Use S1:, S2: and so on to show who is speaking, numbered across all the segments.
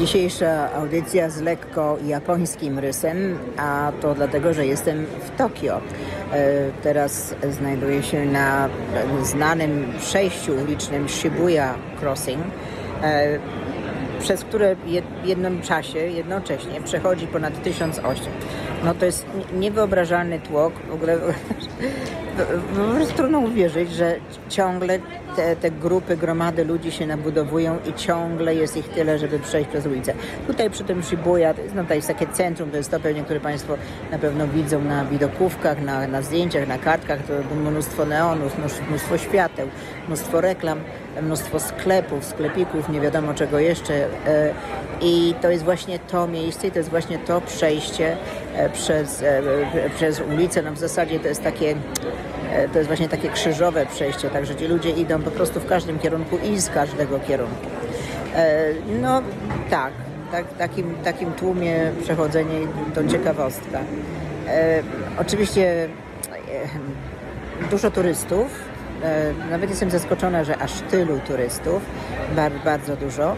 S1: Dzisiejsza audycja z lekko japońskim rysem, a to dlatego, że jestem w Tokio. Teraz znajduję się na znanym przejściu ulicznym Shibuya Crossing, przez które w jednym czasie, jednocześnie przechodzi ponad 1000 osób. No to jest niewyobrażalny tłok. W ogóle po prostu trudno uwierzyć, że ciągle te grupy, gromady ludzi się nabudowują i ciągle jest ich tyle, żeby przejść przez ulicę. Tutaj przy tym Shibuya, to jest takie centrum, to jest to pewnie, które Państwo na pewno widzą na widokówkach, na zdjęciach, na kartkach, to mnóstwo neonów, mnóstwo świateł, mnóstwo reklam, mnóstwo sklepów, sklepików, nie wiadomo czego jeszcze. I to jest właśnie to miejsce i to jest właśnie to przejście przez ulicę. No w zasadzie to jest właśnie takie krzyżowe przejście, także ci ludzie idą po prostu w każdym kierunku i z każdego kierunku. No tak, takim tłumie przechodzenie to ciekawostka. Oczywiście dużo turystów, nawet jestem zaskoczona, że aż tylu turystów, bardzo dużo.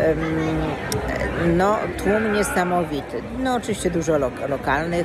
S1: No tłum niesamowity, no oczywiście dużo lokalnych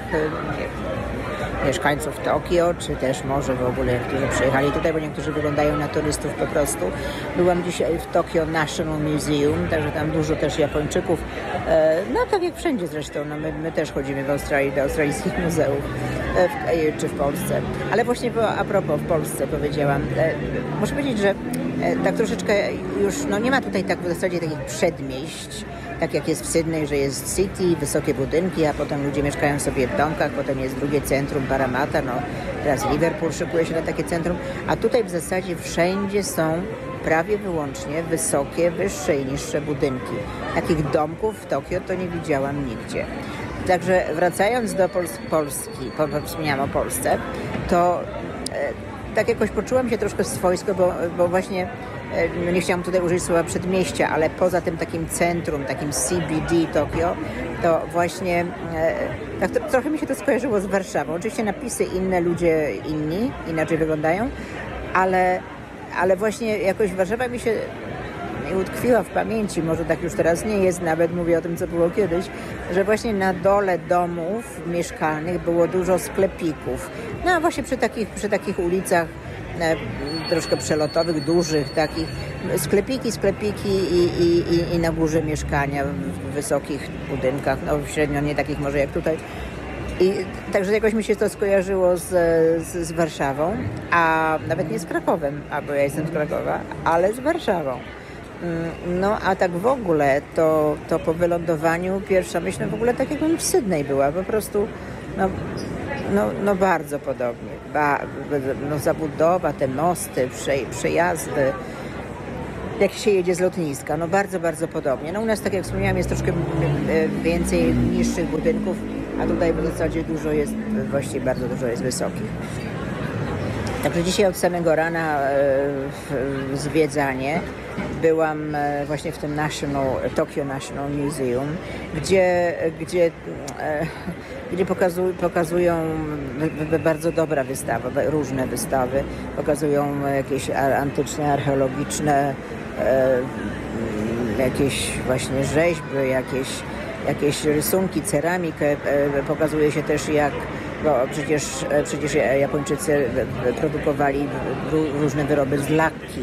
S1: mieszkańców Tokio, czy też może w ogóle, którzy przyjechali tutaj, bo niektórzy wyglądają na turystów po prostu. Byłam dzisiaj w Tokyo National Museum, także tam dużo też Japończyków, no tak jak wszędzie zresztą, no my też chodzimy w Australii do australijskich muzeów, czy w Polsce. Ale właśnie a propos w Polsce powiedziałam, muszę powiedzieć, że tak troszeczkę już, no nie ma tutaj tak w zasadzie takich przedmieść, tak jak jest w Sydney, że jest city, wysokie budynki, a potem ludzie mieszkają sobie w domkach, potem jest drugie centrum, Parramatta, no teraz Liverpool szykuje się na takie centrum, a tutaj w zasadzie wszędzie są prawie wyłącznie wysokie, wyższe i niższe budynki. Takich domków w Tokio to nie widziałam nigdzie. Także wracając do Polski, wspomniałam o Polsce, to tak jakoś poczułam się troszkę swojsko, bo właśnie nie chciałam tutaj użyć słowa przedmieścia, ale poza tym takim centrum, takim CBD Tokio, to właśnie tak trochę mi się to skojarzyło z Warszawą. Oczywiście napisy inne, ludzie inni, inaczej wyglądają, ale właśnie jakoś Warszawa mi się utkwiła w pamięci, może tak już teraz nie jest, nawet mówię o tym, co było kiedyś, że właśnie na dole domów mieszkalnych było dużo sklepików. No a właśnie przy takich ulicach troszkę przelotowych, dużych takich, sklepiki i na górze mieszkania w wysokich budynkach, no średnio nie takich może jak tutaj. I także jakoś mi się to skojarzyło z Warszawą, a nawet nie z Krakowem, bo ja jestem z Krakowa, ale z Warszawą. No a tak w ogóle to po wylądowaniu pierwsza myśl w ogóle tak jakbym w Sydney była, po prostu no bardzo podobnie. No zabudowa, te mosty, przejazdy, jak się jedzie z lotniska, no bardzo podobnie. No u nas, tak jak wspomniałam, jest troszkę więcej niższych budynków, a tutaj w zasadzie właściwie bardzo dużo jest wysokich. Także dzisiaj od samego rana zwiedzanie. Byłam właśnie w tym Tokyo National Museum, gdzie pokazują bardzo dobra wystawa, różne wystawy. Pokazują jakieś antyczne, archeologiczne, jakieś właśnie rzeźby, jakieś rysunki, ceramikę. Pokazuje się też bo przecież Japończycy produkowali różne wyroby z lakki,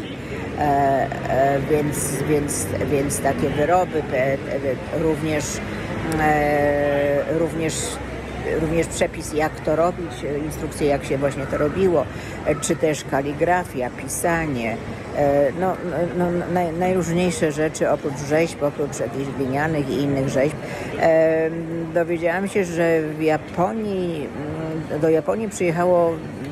S1: więc takie wyroby, również przepis, jak to robić, instrukcje, jak się właśnie to robiło, czy też kaligrafia, pisanie, najróżniejsze rzeczy oprócz rzeźb, oprócz jakichś glinianych i innych rzeźb. Dowiedziałam się, że do Japonii przyjechało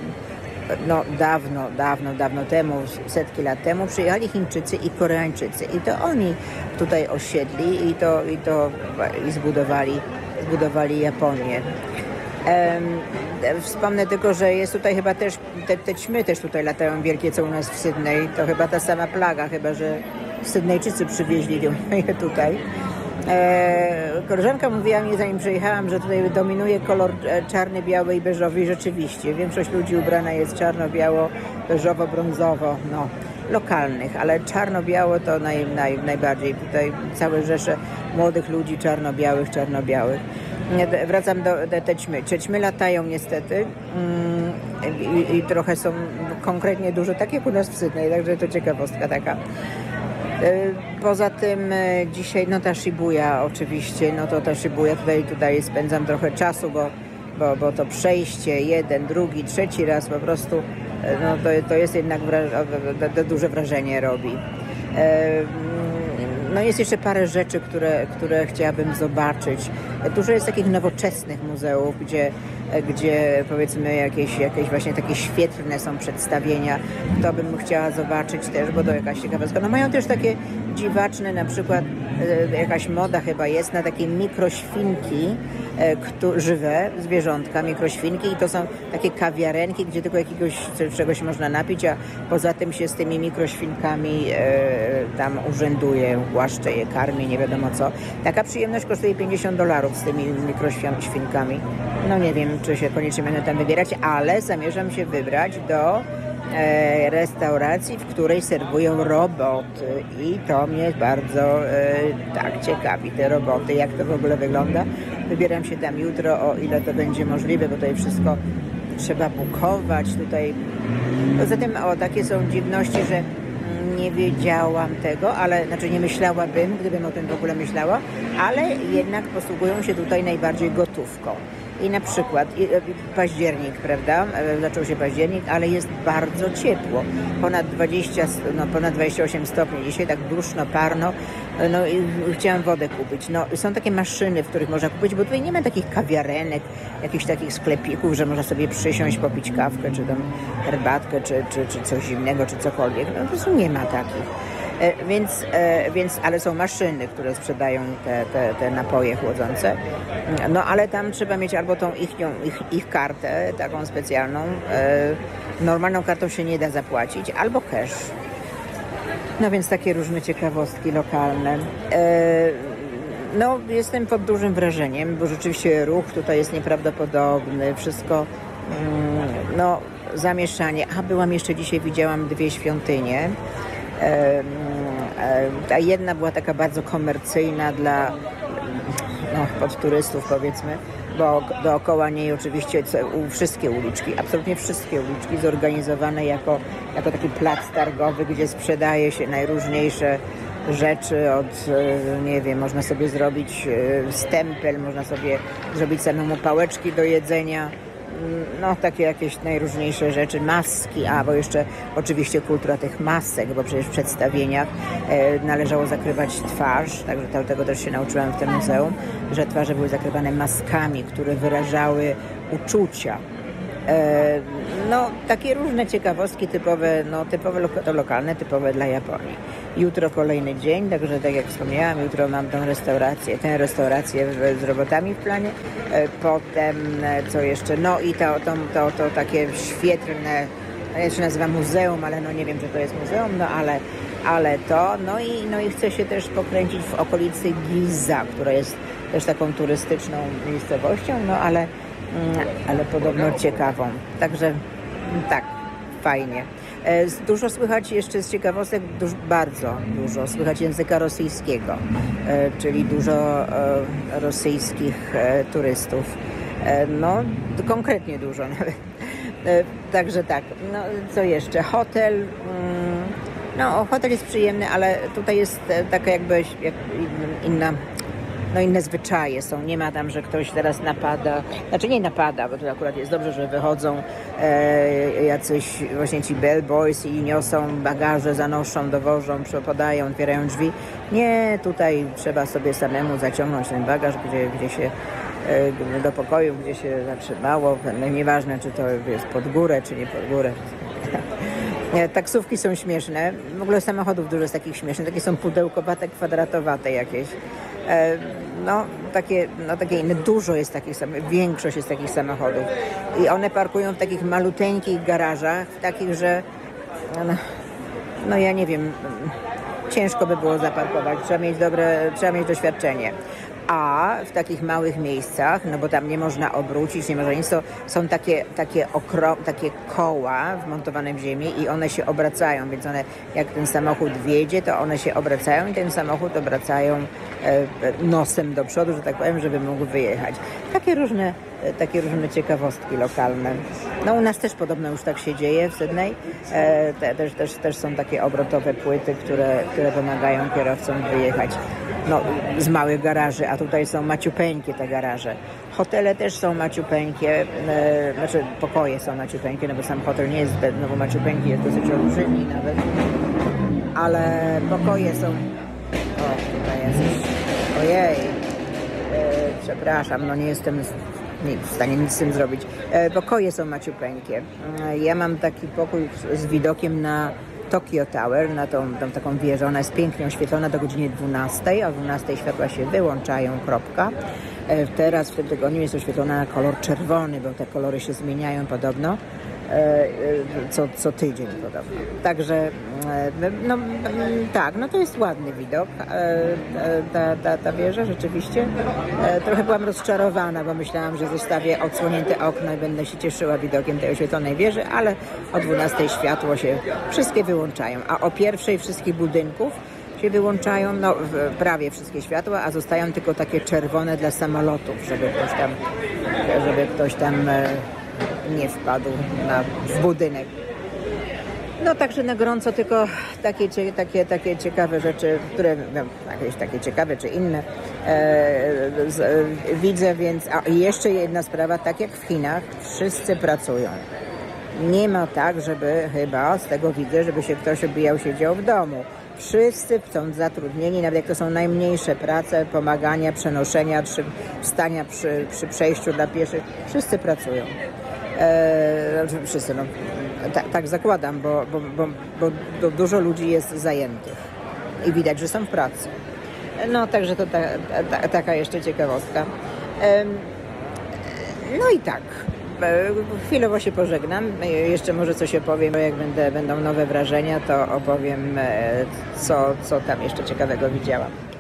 S1: dawno temu, setki lat temu, przyjechali Chińczycy i Koreańczycy i to oni tutaj osiedli i zbudowali Japonię. Wspomnę tylko, że jest tutaj chyba też, te ćmy też tutaj latają wielkie, co u nas w Sydney. To chyba ta sama plaga, chyba że Sydneyczycy przywieźli je tutaj. Koleżanka mówiła mi, zanim przyjechałam, że tutaj dominuje kolor czarny, biały i beżowy i rzeczywiście większość ludzi ubrana jest czarno, biało, beżowo, brązowo. No. lokalnych, ale czarno-biało to najbardziej. Tutaj całe rzesze młodych ludzi czarno-białych. Wracam do te ćmy. Ćmy latają niestety i trochę są konkretnie duże, tak jak u nas w Sydney, także to ciekawostka taka. Poza tym dzisiaj, no ta Shibuya oczywiście, no to ta Shibuya tutaj spędzam trochę czasu, bo to przejście jeden, drugi, trzeci raz po prostu, no to jest jednak duże wrażenie robi. No jest jeszcze parę rzeczy, które chciałabym zobaczyć. Dużo jest takich nowoczesnych muzeów, gdzie powiedzmy jakieś właśnie takie świetlne są przedstawienia. To bym chciała zobaczyć też, bo to jakaś ciekawostka. No mają też takie dziwaczne, na przykład jakaś moda chyba jest na takie mikroświnki, żywe zwierzątka, mikroświnki i to są takie kawiarenki, gdzie tylko czegoś można napić, a poza tym się z tymi mikroświnkami tam urzęduje, głaszcze je, karmi, nie wiadomo co. Taka przyjemność kosztuje $50 z tymi mikroświnkami. No nie wiem, czy się koniecznie będę tam wybierać, ale zamierzam się wybrać do restauracji, w której serwują roboty i to mnie bardzo tak ciekawi, te roboty, jak to w ogóle wygląda. Wybieram się tam jutro, o ile to będzie możliwe, bo tutaj wszystko trzeba bukować tutaj. Poza tym, takie są dziwności, że nie wiedziałam tego, znaczy nie myślałabym, gdybym o tym w ogóle myślała, ale jednak posługują się tutaj najbardziej gotówką. I na przykład październik, prawda? Zaczął się październik, ale jest bardzo ciepło. Ponad 28 stopni. Dzisiaj tak duszno, parno. No i chciałam wodę kupić. No, są takie maszyny, w których można kupić, bo tutaj nie ma takich kawiarenek, jakichś takich sklepików, że można sobie przysiąść, popić kawkę, czy tam herbatkę, czy coś zimnego, czy cokolwiek. No po prostu nie ma takich. Więc, ale są maszyny, które sprzedają te napoje chłodzące. No ale tam trzeba mieć albo tą ich kartę, taką specjalną. Normalną kartą się nie da zapłacić, albo cash. No więc takie różne ciekawostki lokalne. No jestem pod dużym wrażeniem, bo rzeczywiście ruch tutaj jest nieprawdopodobny. Wszystko, no zamieszanie. Byłam jeszcze dzisiaj, widziałam 2 świątynie. Ta jedna była taka bardzo komercyjna pod turystów powiedzmy, bo dookoła niej oczywiście wszystkie uliczki, absolutnie wszystkie uliczki zorganizowane jako taki plac targowy, gdzie sprzedaje się najróżniejsze rzeczy nie wiem, można sobie zrobić stempel, można sobie zrobić samemu pałeczki do jedzenia. No takie jakieś najróżniejsze rzeczy, maski, bo jeszcze oczywiście kultura tych masek, bo przecież w przedstawieniach należało zakrywać twarz, także tego też się nauczyłam w tym muzeum, że twarze były zakrywane maskami, które wyrażały uczucia. No takie różne ciekawostki typowe to lokalne, typowe dla Japonii. Jutro kolejny dzień, także tak jak wspomniałam, jutro mam tę restaurację z robotami w planie. Potem co jeszcze? No i to takie świetlne, ja się nazywa muzeum, ale no nie wiem, czy to jest muzeum, no ale to, no i chcę się też pokręcić w okolicy Giza, która jest też taką turystyczną miejscowością, no ale podobno ciekawą. Także tak, fajnie. Dużo słychać jeszcze z ciekawostek, bardzo dużo słychać języka rosyjskiego, czyli dużo rosyjskich turystów. No, konkretnie dużo nawet. Także tak, no co jeszcze? Hotel. No, hotel jest przyjemny, ale tutaj jest taka jakby inne zwyczaje są. Nie ma tam, że ktoś teraz napada. Znaczy nie napada, bo to akurat jest dobrze, że wychodzą jacyś właśnie ci bellboys i niosą bagaże, zanoszą, dowożą, podają, otwierają drzwi. Nie, tutaj trzeba sobie samemu zaciągnąć ten bagaż, gdzie się do pokoju, gdzie się zatrzymało. No, nieważne, czy to jest pod górę, czy nie pod górę. Taksówki są śmieszne. W ogóle samochodów dużo jest takich śmiesznych. Takie są pudełkowate, kwadratowate jakieś. Takie inne. Dużo jest takich samochodów. Większość jest takich samochodów. I one parkują w takich maluteńkich garażach, w takich, że no ja nie wiem, ciężko by było zaparkować. Trzeba mieć doświadczenie. A w takich małych miejscach, no bo tam nie można obrócić, nie można nic, to są takie koła wmontowane w ziemię i one się obracają, więc one, jak ten samochód wjedzie, to one się obracają i ten samochód obracają nosem do przodu, że tak powiem, żeby mógł wyjechać. Takie różne ciekawostki lokalne. No u nas też podobno już tak się dzieje w Sydney. Też są takie obrotowe płyty, które pomagają kierowcom wyjechać z małych garaży, a tutaj są maciupeńkie te garaże. Hotele też są maciupeńkie, znaczy pokoje są maciupeńkie, no bo sam hotel nie jest zbyt maciupeńki, jest dosyć olbrzymi nawet, ale pokoje są... O, tutaj jest... Ojej, przepraszam, nie jestem w stanie nic z tym zrobić. Pokoje są maciupeńkie. Ja mam taki pokój z widokiem na Tokyo Tower, na tą taką wieżę. Ona jest pięknie oświetlona do godziny 12, a o 12 światła się wyłączają, kropka. Teraz w tym tygodniu jest oświetlona na kolor czerwony, bo te kolory się zmieniają podobno co tydzień podobno. Także to jest ładny widok, ta wieża rzeczywiście. Trochę byłam rozczarowana, bo myślałam, że zostawię odsłonięte okno i będę się cieszyła widokiem tej oświetlonej wieży, ale o 12 światło się wszystkie wyłączają, a o 1 wszystkich budynków się wyłączają, prawie wszystkie światła, a zostają tylko takie czerwone dla samolotów, żeby ktoś tam nie wpadł w budynek. Także na gorąco tylko takie ciekawe rzeczy, które jakieś takie ciekawe czy inne widzę, więc i jeszcze jedna sprawa, tak jak w Chinach, wszyscy pracują. Nie ma tak, żeby chyba, z tego widzę, żeby się ktoś obijał, siedział w domu. Wszyscy są zatrudnieni, nawet jak to są najmniejsze prace, pomagania, przenoszenia, wstania przy przejściu dla pieszych. Wszyscy pracują. Wszyscy, tak zakładam, bo dużo ludzi jest zajętych i widać, że są w pracy. Także to taka jeszcze ciekawostka. I tak. Chwilowo się pożegnam. Jeszcze może coś opowiem, bo jak będą nowe wrażenia, to opowiem, co tam jeszcze ciekawego widziałam.